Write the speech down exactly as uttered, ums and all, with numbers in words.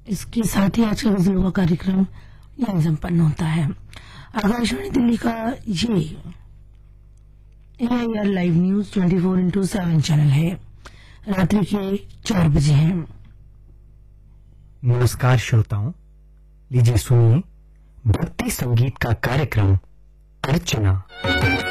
इसके साथ ही आज का गजलों का कार्यक्रम यहीं संपन्न होता है। आकाशवाणी दिल्ली का ये ए I R live news twenty four into seven channel है। रात्रि के चार बजे हैं। नमस्कार श्रोताओं, लीजिए सुनिए भक्ति संगीत का कार्यक्रम अर्चना।